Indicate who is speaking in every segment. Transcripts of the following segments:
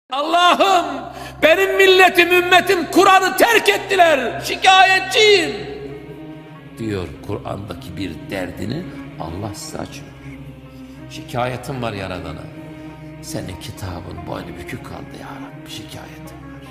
Speaker 1: Allah'ım, benim milletim, ümmetim Kur'an'ı terk ettiler, şikayetçiyim diyor. Kur'an'daki bir derdini Allah size açıyor. Şikayetim var Yaradan'a. Senin kitabın boynu bükük kaldı ya Rabbi, şikayetim var.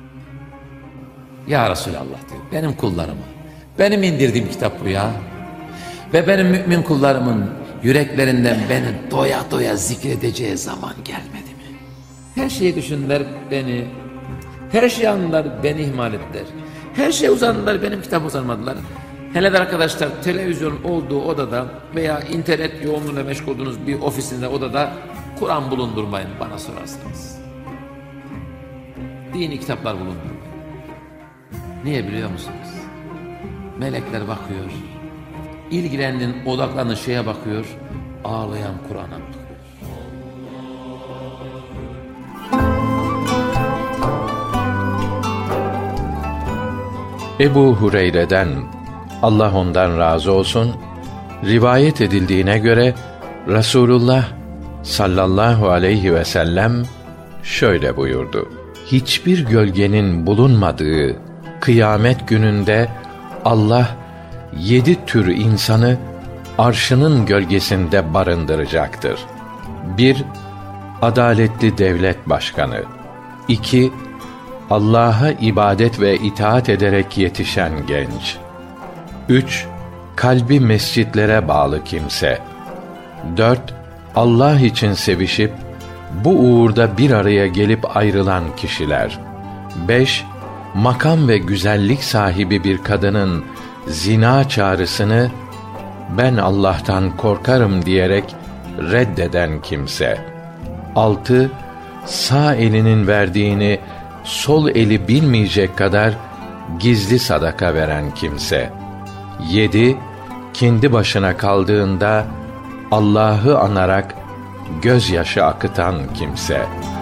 Speaker 1: Ya Resulallah diyor, benim kullarıma, benim indirdiğim kitap bu ya. Ve benim mümin kullarımın yüreklerinden beni doya doya zikredeceği zaman gelmedi mi? Her şeyi düşündüler beni, her şeyi andılar beni ihmal ettiler. Her şeye uzandılar, benim kitabı uzanmadılar. Hele de arkadaşlar, televizyon olduğu odada veya internet yoğunluğuna meşgul olduğunuz bir ofisinde, odada Kur'an bulundurmayın bana sorarsanız. Dini kitaplar bulundurmayın. Niye biliyor musunuz? Melekler bakıyor, ilgilenin, odaklanın şeye bakıyor, ağlayan Kur'an'a bakıyor.
Speaker 2: Ebu Hureyre'den, Allah ondan razı olsun, rivayet edildiğine göre Resulullah sallallahu aleyhi ve sellem şöyle buyurdu: hiçbir gölgenin bulunmadığı kıyamet gününde Allah 7 tür insanı arşının gölgesinde barındıracaktır. 1. Adaletli devlet başkanı. 2. Allah'a ibadet ve itaat ederek yetişen genç. 3. Kalbi mescitlere bağlı kimse. 4. Allah için sevişip bu uğurda bir araya gelip ayrılan kişiler. 5. Makam ve güzellik sahibi bir kadının zina çağrısını "ben Allah'tan korkarım" diyerek reddeden kimse. 6. Sağ elinin verdiğini sol eli bilmeyecek kadar gizli sadaka veren kimse. 7. Kendi başına kaldığında Allah'ı anarak gözyaşı akıtan kimse.